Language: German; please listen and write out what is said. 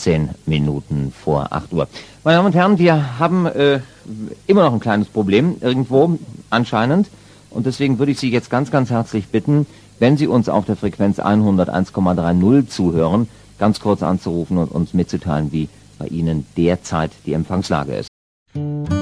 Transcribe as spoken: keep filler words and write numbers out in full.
achtzehn Minuten vor acht Uhr. Meine Damen und Herren, wir haben äh, immer noch ein kleines Problem, irgendwo anscheinend. Und deswegen würde ich Sie jetzt ganz, ganz herzlich bitten, wenn Sie uns auf der Frequenz hunderteins Komma dreißig zuhören, ganz kurz anzurufen und uns mitzuteilen, wie bei Ihnen derzeit die Empfangslage ist.